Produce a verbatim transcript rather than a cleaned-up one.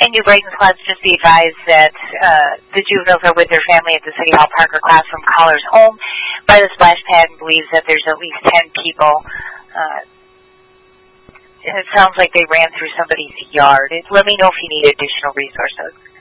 And New Brighton's class, just be advised that uh, the juveniles are with their family at the City Hall Park or classroom caller's home by the splash pad and believes that there's at least ten people. Uh, and it sounds like they ran through somebody's yard. Let me know if you need additional resources.